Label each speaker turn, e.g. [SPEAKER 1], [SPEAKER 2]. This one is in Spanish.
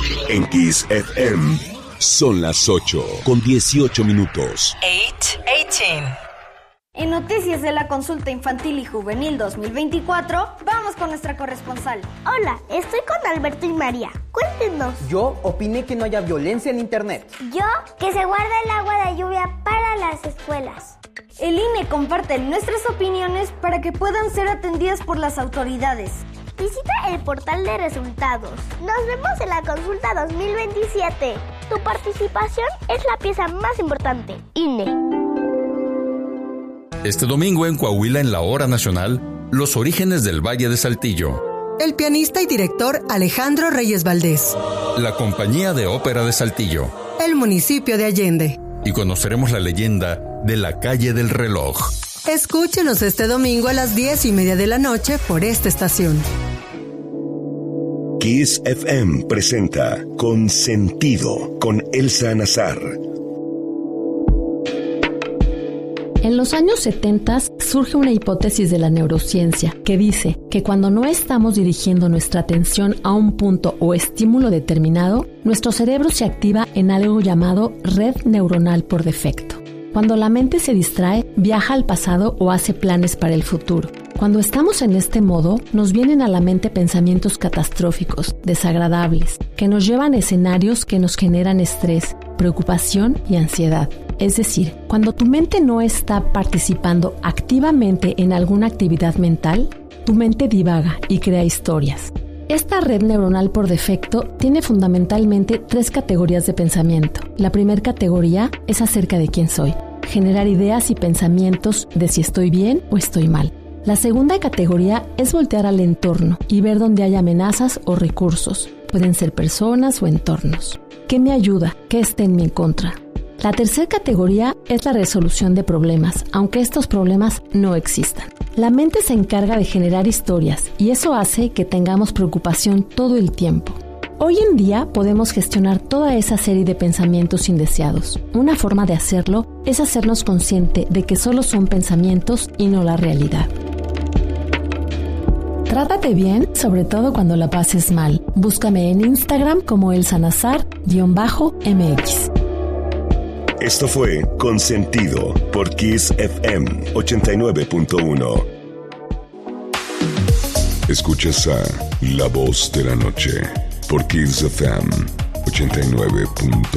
[SPEAKER 1] En Kiss FM son las 8:18.
[SPEAKER 2] 8:18.
[SPEAKER 3] En Noticias de la Consulta Infantil y Juvenil 2024, vamos con nuestra corresponsal.
[SPEAKER 4] Hola, estoy con Alberto y María. Cuéntenos.
[SPEAKER 5] Yo opiné que no haya violencia en internet.
[SPEAKER 4] Yo, que se guarda el agua de lluvia para las escuelas.
[SPEAKER 3] El INE comparte nuestras opiniones para que puedan ser atendidas por las autoridades.
[SPEAKER 4] Visita el portal de resultados. Nos vemos en la consulta 2027. Tu participación es la pieza más importante. INE.
[SPEAKER 6] Este domingo en Coahuila, en la Hora Nacional, los orígenes del Valle de Saltillo.
[SPEAKER 7] El pianista y director Alejandro Reyes Valdés.
[SPEAKER 6] La Compañía de Ópera de Saltillo.
[SPEAKER 7] El municipio de Allende.
[SPEAKER 6] Y conoceremos la leyenda de la Calle del Reloj.
[SPEAKER 7] Escúchenos este domingo a las 10:30 de la noche por esta estación.
[SPEAKER 1] Kiss FM presenta Consentido con Elsa Nazar.
[SPEAKER 8] En los años 70 surge una hipótesis de la neurociencia que dice que cuando no estamos dirigiendo nuestra atención a un punto o estímulo determinado, nuestro cerebro se activa en algo llamado red neuronal por defecto. Cuando la mente se distrae, viaja al pasado o hace planes para el futuro. Cuando estamos en este modo, nos vienen a la mente pensamientos catastróficos, desagradables, que nos llevan a escenarios que nos generan estrés, preocupación y ansiedad. Es decir, cuando tu mente no está participando activamente en alguna actividad mental, tu mente divaga y crea historias. Esta red neuronal por defecto tiene fundamentalmente 3 categorías de pensamiento. La primera categoría es acerca de quién soy, generar ideas y pensamientos de si estoy bien o estoy mal. La segunda categoría es voltear al entorno y ver dónde hay amenazas o recursos. Pueden ser personas o entornos. ¿Qué me ayuda? ¿Qué está en mi contra? La tercera categoría es la resolución de problemas, aunque estos problemas no existan. La mente se encarga de generar historias y eso hace que tengamos preocupación todo el tiempo. Hoy en día podemos gestionar toda esa serie de pensamientos indeseados. Una forma de hacerlo es hacernos consciente de que solo son pensamientos y no la realidad. Trátate bien, sobre todo cuando la pases mal. Búscame en Instagram como elsanazar_mx.
[SPEAKER 1] Esto fue Consentido por Kiss FM 89.1. Escuchas a La Voz de la Noche por Kiss FM 89.1.